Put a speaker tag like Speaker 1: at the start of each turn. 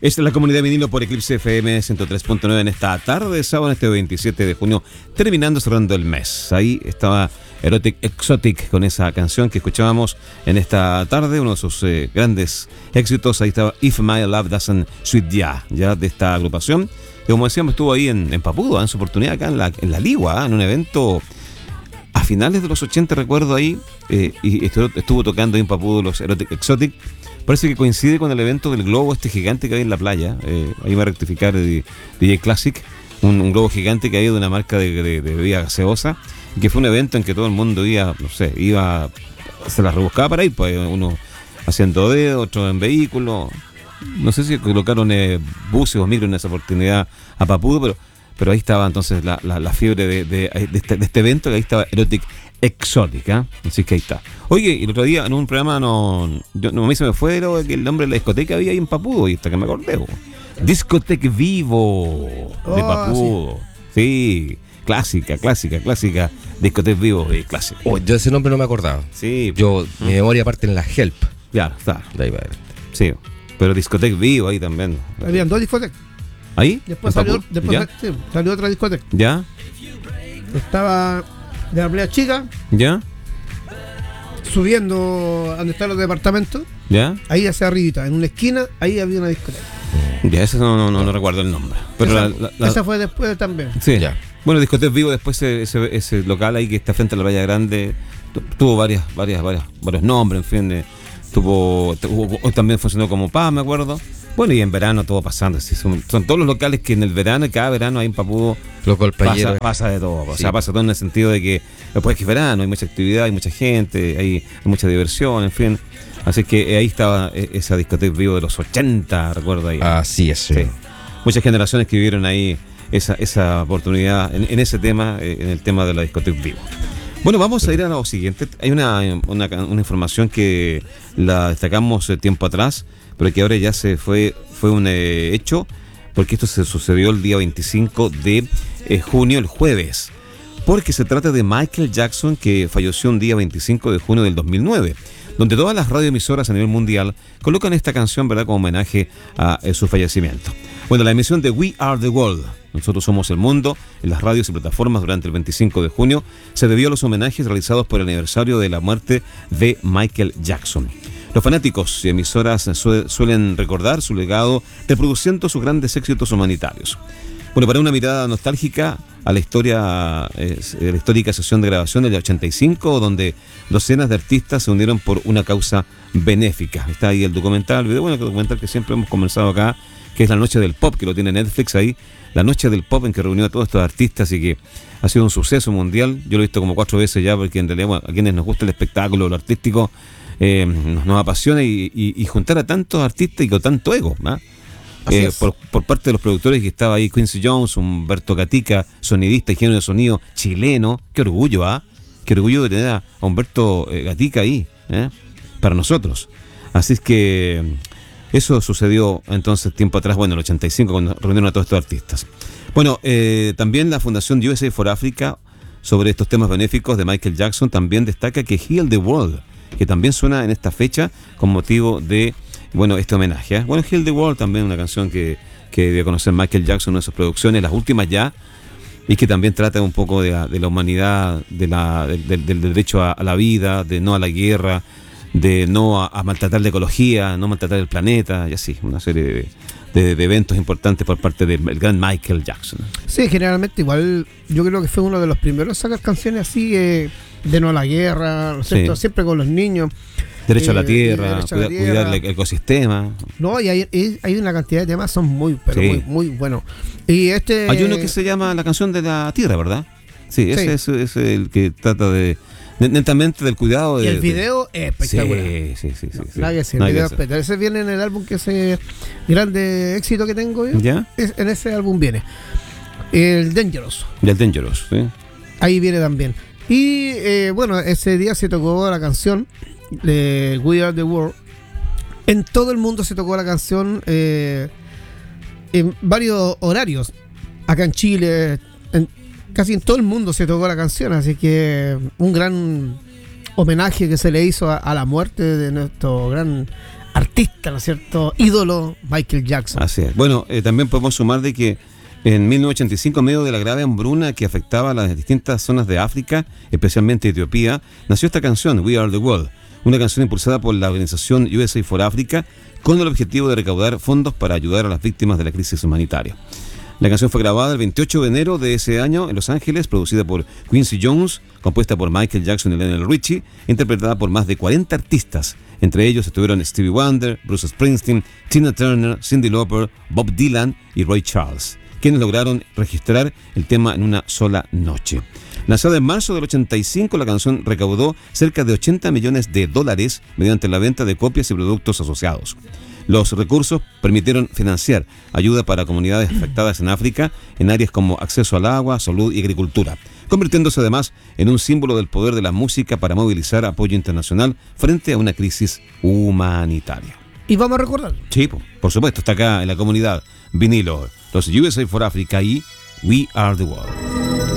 Speaker 1: Esta es la comunidad vinilo por Eclipse FM 103.9 en esta tarde de sábado, este 27 de junio, cerrando el mes. Ahí estaba Erotic Exotic con esa canción que escuchábamos en esta tarde, uno de sus grandes éxitos. Ahí estaba If My Love Doesn't Sweet Ya de esta agrupación, que como decíamos estuvo ahí en Papudo, en su oportunidad acá en la Ligua, en un evento a finales de los 80, recuerdo ahí, y estuvo tocando ahí en Papudo los Erotic Exotic. Parece que coincide con el evento del globo este gigante que hay en la playa. Ahí va a rectificar el DJ Classic, un globo gigante que hay de una marca de bebida gaseosa, y que fue un evento en que todo el mundo se la rebuscaba para ir, pues uno haciendo dedo, otro en vehículo. No sé si colocaron buses o micros en esa oportunidad a Papudo, pero ahí estaba entonces la fiebre de este evento, que ahí estaba Erotic Exotic, ¿eh? Así que ahí está. Oye, y el otro día en un programa a mí se me fue que el nombre de la discoteca había ahí en Papudo, y hasta que me acordé. Discoteca Vivo de Papudo. Sí, clásica. Discoteca Vivo y clásica.
Speaker 2: Yo ese nombre no me acordaba.
Speaker 1: Sí.
Speaker 2: Mi memoria parte en la Help.
Speaker 1: Ya, está.
Speaker 2: De ahí va.
Speaker 1: Sí, pero Discoteca Vivo ahí también.
Speaker 3: Habían dos discotecas.
Speaker 1: ¿Ahí?
Speaker 3: Después salió otra discoteca.
Speaker 1: ¿Ya?
Speaker 3: Estaba de la playa chica.
Speaker 1: ¿Ya?
Speaker 3: Subiendo a donde están los departamentos.
Speaker 1: ¿Ya?
Speaker 3: Ahí hacia arribita, en una esquina, ahí había una discoteca.
Speaker 1: Ya, eso no recuerdo el nombre. Pero
Speaker 3: esa fue después también.
Speaker 1: Sí, ya. Bueno, Discoteca Vivo, después ese local ahí que está frente a la Playa Grande, tuvo varios nombres, en fin. También funcionó como me acuerdo. Bueno, y en verano todo pasando. ¿Sí? Son todos los locales que en el verano, cada verano ahí en Papudo pasa de todo. Sí. O sea, pasa todo en el sentido de que después que es verano, hay mucha actividad, hay mucha gente, hay mucha diversión, en fin. Así que ahí estaba esa discoteca Vivo de los 80, recuerdo ahí.
Speaker 2: Así es.
Speaker 1: Sí. Muchas generaciones que vivieron ahí esa oportunidad en ese tema, en el tema de la discoteca Vivo. Bueno, vamos a ir a lo siguiente. Hay una información que la destacamos tiempo atrás, pero que ahora ya fue un hecho, porque esto se sucedió el día 25 de junio, el jueves, porque se trata de Michael Jackson, que falleció un día 25 de junio del 2009, donde todas las radioemisoras a nivel mundial colocan esta canción, ¿verdad?, como homenaje a su fallecimiento. Bueno, la emisión de We Are the World, Nosotros Somos el Mundo, en las radios y plataformas durante el 25 de junio, se debió a los homenajes realizados por el aniversario de la muerte de Michael Jackson. Los fanáticos y emisoras suelen recordar su legado reproduciendo sus grandes éxitos humanitarios. Bueno, para una mirada nostálgica a la histórica sesión de grabación del 85, donde docenas de artistas se unieron por una causa benéfica. Está ahí el documental, documental que siempre hemos conversado acá, que es La Noche del Pop, que lo tiene Netflix ahí. La Noche del Pop, en que reunió a todos estos artistas y que ha sido un suceso mundial. Yo lo he visto como 4 veces ya, porque en realidad, a quienes nos gusta el espectáculo, lo artístico, nos apasiona, y juntar a tantos artistas y con tanto ego, ¿no? Por parte de los productores, que estaba ahí Quincy Jones, Humberto Gatica, sonidista, ingeniero de sonido chileno. Qué orgullo, qué orgullo de tener a Humberto Gatica ahí, para nosotros. Así es que eso sucedió entonces tiempo atrás, el 85, cuando reunieron a todos estos artistas. Bueno, también la Fundación USA for Africa, sobre estos temas benéficos de Michael Jackson, también destaca que Heal the World, que también suena en esta fecha con motivo de este homenaje. Heal the World, también una canción que dio a conocer Michael Jackson en una de sus producciones, las últimas ya, y que también trata un poco de la humanidad, del derecho a la vida, de no a la guerra, de no a maltratar la ecología, no maltratar el planeta, y así, una serie de eventos importantes por parte del gran Michael Jackson.
Speaker 3: Sí, generalmente igual yo creo que fue uno de los primeros a sacar canciones así de no a la guerra, ¿no es cierto? Siempre con los niños.
Speaker 1: Derecho a la tierra, cuidar el ecosistema.
Speaker 3: No, y hay una cantidad de temas, son muy buenos. Y
Speaker 1: hay uno que se llama La Canción de la Tierra, ¿verdad? Sí, ese es el que trata netamente del cuidado de...
Speaker 3: Y el video es espectacular.
Speaker 1: Sí.
Speaker 3: El video espectacular. Ese viene en el álbum, que ese grande éxito que tengo yo.
Speaker 1: ¿Ya?
Speaker 3: En ese álbum viene el Dangerous.
Speaker 1: El Dangerous, sí.
Speaker 3: Ahí viene también. Y ese día se tocó la canción de We Are the World. En todo el mundo se tocó la canción en varios horarios. Acá en Chile, casi en todo el mundo se tocó la canción, así que un gran homenaje que se le hizo a la muerte de nuestro gran artista artista, ¿no es cierto?, ídolo, Michael Jackson.
Speaker 1: Así es. Bueno, también podemos sumar de que en 1985, en medio de la grave hambruna que afectaba a las distintas zonas de África, especialmente Etiopía, nació esta canción, We Are the World, una canción impulsada por la organización USA for Africa con el objetivo de recaudar fondos para ayudar a las víctimas de la crisis humanitaria. La canción fue grabada el 28 de enero de ese año en Los Ángeles, producida por Quincy Jones, compuesta por Michael Jackson y Lionel Richie, interpretada por más de 40 artistas. Entre ellos estuvieron Stevie Wonder, Bruce Springsteen, Tina Turner, Cyndi Lauper, Bob Dylan y Ray Charles, quienes lograron registrar el tema en una sola noche. Lanzada en marzo del 85, la canción recaudó cerca de $80 millones mediante la venta de copias y productos asociados. Los recursos permitieron financiar ayuda para comunidades afectadas en África en áreas como acceso al agua, salud y agricultura, convirtiéndose además en un símbolo del poder de la música para movilizar apoyo internacional frente a una crisis humanitaria.
Speaker 3: Y vamos a recordar.
Speaker 1: Sí, por supuesto, está acá en la comunidad vinilo, los USA for Africa y We Are the World.